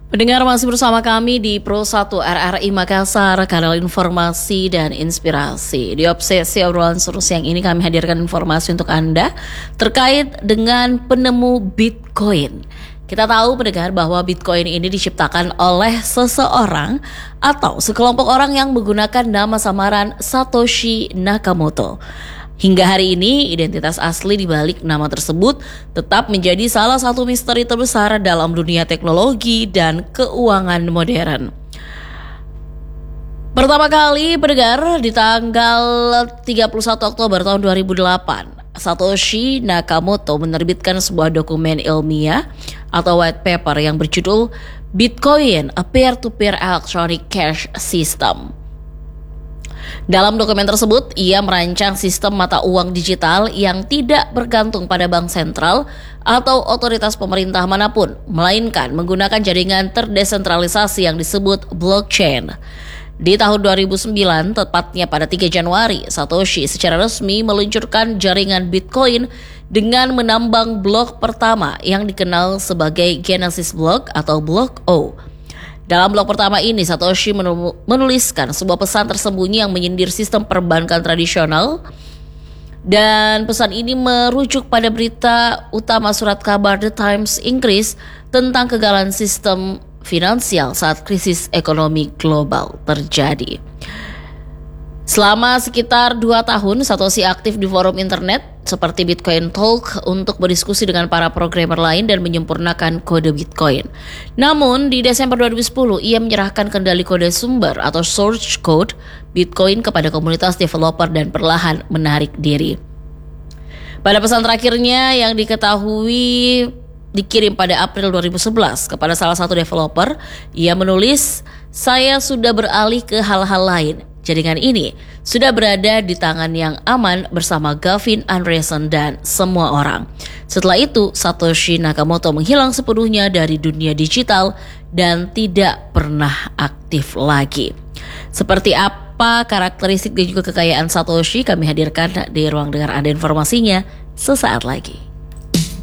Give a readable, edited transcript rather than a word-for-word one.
Pendengar masih bersama kami di Pro 1 RRI Makassar, kanal informasi dan inspirasi. Di Obsesi Obrolan Seru siang ini kami hadirkan informasi untuk Anda terkait dengan penemu Bitcoin. Kita tahu pendengar bahwa Bitcoin ini diciptakan oleh seseorang atau sekelompok orang yang menggunakan nama samaran Satoshi Nakamoto. Hingga hari ini, identitas asli di balik nama tersebut tetap menjadi salah satu misteri terbesar dalam dunia teknologi dan keuangan modern. Pertama kali pendengar di tanggal 31 Oktober tahun 2008, Satoshi Nakamoto menerbitkan sebuah dokumen ilmiah atau white paper yang berjudul Bitcoin, a Peer-to-Peer Electronic Cash System. Dalam dokumen tersebut, ia merancang sistem mata uang digital yang tidak bergantung pada bank sentral atau otoritas pemerintah manapun, melainkan menggunakan jaringan terdesentralisasi yang disebut blockchain. Di tahun 2009, tepatnya pada 3 Januari, Satoshi secara resmi meluncurkan jaringan Bitcoin dengan menambang blok pertama yang dikenal sebagai Genesis Block atau Blok O. Dalam blok pertama ini, Satoshi menuliskan sebuah pesan tersembunyi yang menyindir sistem perbankan tradisional. Dan pesan ini merujuk pada berita utama surat kabar The Times Inggris tentang kegagalan sistem finansial saat krisis ekonomi global terjadi. Selama sekitar 2 tahun, Satoshi aktif di forum internet seperti Bitcoin Talk untuk berdiskusi dengan para programmer lain dan menyempurnakan kode Bitcoin. Namun, di Desember 2010, ia menyerahkan kendali kode sumber atau source code Bitcoin kepada komunitas developer dan perlahan menarik diri. Pada pesan terakhirnya yang diketahui dikirim pada April 2011 kepada salah satu developer, ia menulis, "Saya sudah beralih ke hal-hal lain. Jaringan ini sudah berada di tangan yang aman bersama Gavin Andresen dan semua orang." Setelah itu, Satoshi Nakamoto menghilang sepenuhnya dari dunia digital dan tidak pernah aktif lagi. Seperti apa karakteristik dan juga kekayaan Satoshi, kami hadirkan di ruang dengar Anda informasinya sesaat lagi.